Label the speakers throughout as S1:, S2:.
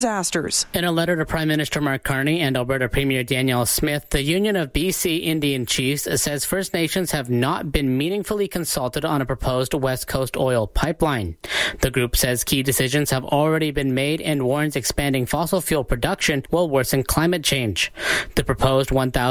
S1: disasters.
S2: In a letter to Prime Minister Mark Carney and Alberta Premier Danielle Smith, the Union of BC Indian Chiefs says First Nations have not been meaningfully consulted on a proposed West Coast oil pipeline. The group says key decisions have already been made and warns expanding fossil fuel production will worsen climate change. The proposed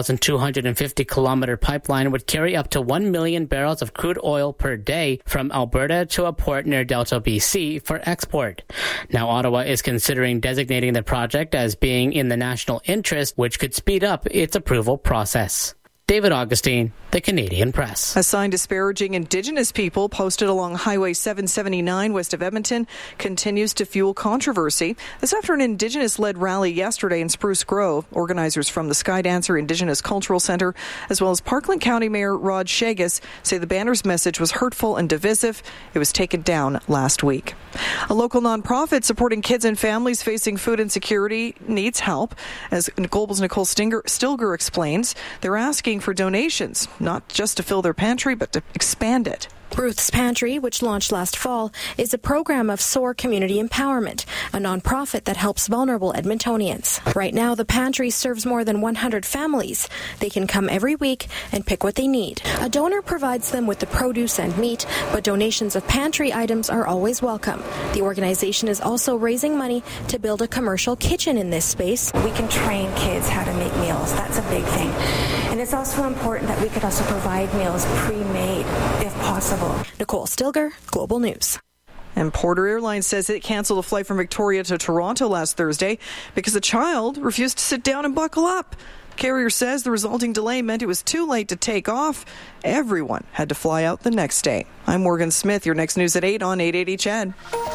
S2: 1,250-kilometer pipeline would carry up to 1 million barrels of crude oil per day from Alberta to a port near Delta, BC for export. Now, Ottawa is considering designating the project as being in the national interest, which could speed up its approval process. David Augustine, The Canadian Press.
S1: A sign disparaging Indigenous people posted along Highway 779 west of Edmonton continues to fuel controversy. This after an Indigenous-led rally yesterday in Spruce Grove, organizers from the Skydancer Indigenous Cultural Centre, as well as Parkland County Mayor Rod Shagas, say the banner's message was hurtful and divisive. It was taken down last week. A local nonprofit supporting kids and families facing food insecurity needs help. As Global's Nicole Stilger explains, they're asking for donations, not just to fill their pantry, but to expand it.
S3: Ruth's Pantry, which launched last fall, is a program of SOAR Community Empowerment, a nonprofit that helps vulnerable Edmontonians. Right now, the pantry serves more than 100 families. They can come every week and pick what they need. A donor provides them with the produce and meat, but donations of pantry items are always welcome. The organization is also raising money to build a commercial kitchen in this space.
S4: We can train kids how to make meals. That's a big thing. And it's also important that we could also provide meals pre-made, if possible.
S3: Nicole Stilger, Global News.
S1: And Porter Airlines says it canceled a flight from Victoria to Toronto last Thursday because a child refused to sit down and buckle up. Carrier says the resulting delay meant it was too late to take off. Everyone had to fly out the next day. I'm Morgan Smith. Your next news at 8 on 880 CHED.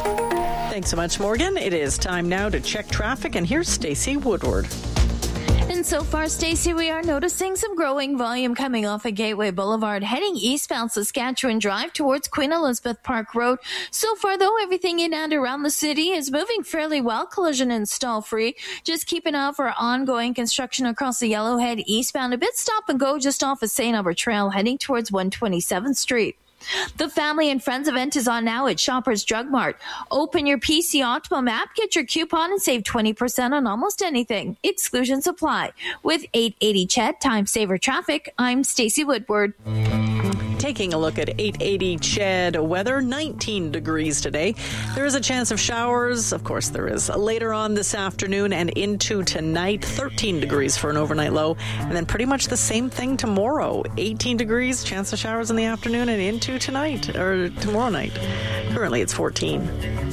S5: Thanks so much, Morgan. It is time now to check traffic, and here's Stacey Woodward.
S6: And so far, Stacey, we are noticing some growing volume coming off of Gateway Boulevard, heading eastbound Saskatchewan Drive towards Queen Elizabeth Park Road. So far, though, everything in and around the city is moving fairly well, collision and stall free. Just keep an eye out for ongoing construction across the Yellowhead eastbound, a bit stop and go just off of St. Albert Trail, heading towards 127th Street. The Family and Friends event is on now at Shoppers Drug Mart. Open your PC Optimum app, get your coupon, and save 20% on almost anything. Exclusions apply. With 880 CHED, Time Saver Traffic, I'm Stacey Woodward.
S5: Taking a look at 880 CHED weather, 19 degrees today. There is a chance of showers. Of course, there is. Later on this afternoon and into tonight, 13 degrees for an overnight low. And then pretty much the same thing tomorrow. 18 degrees, chance of showers in the afternoon and into tonight, or tomorrow night. Currently, it's 14.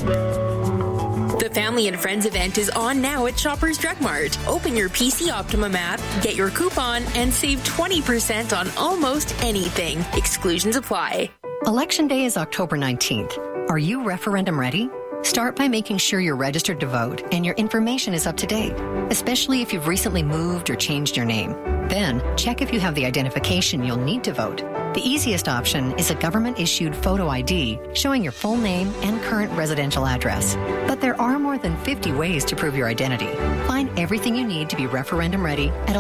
S7: The Family and Friends event is on now at Shoppers Drug Mart. Open your PC Optimum app, get your coupon, and save 20% on almost anything. Exclusions apply.
S8: Election Day is October 19th. Are you referendum ready? Start by making sure you're registered to vote and your information is up to date, especially if you've recently moved or changed your name. Then, check if you have the identification you'll need to vote. The easiest option is a government-issued photo ID showing your full name and current residential address. But there are more than 50 ways to prove your identity. Find everything you need to be referendum ready at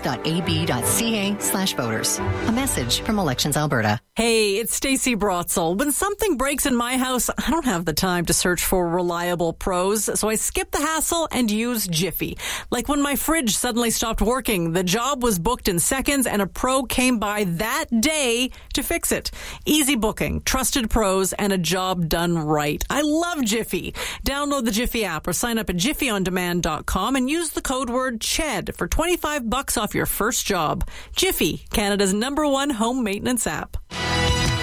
S8: elections.ab.ca/voters. A message from Elections Alberta.
S5: Hey, it's Stacey Brotzel. When something breaks in my house, I don't have the time to search for reliable pros, so I skip the hassle and use Jiffy. Like when my fridge suddenly stopped working, the job was booked in seconds and a pro came by that day to fix it. Easy booking, trusted pros, and a job done right. I love Jiffy. Download the Jiffy app or sign up at jiffyondemand.com and use the code word CHED for $25 off your first job. Jiffy, Canada's #1 home maintenance app.